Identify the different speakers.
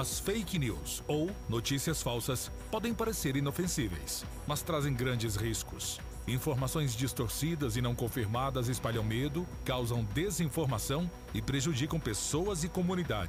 Speaker 1: As fake news ou notícias falsas podem parecer inofensíveis, mas trazem grandes riscos. Informações distorcidas e não confirmadas espalham medo, causam desinformação e prejudicam pessoas e comunidades.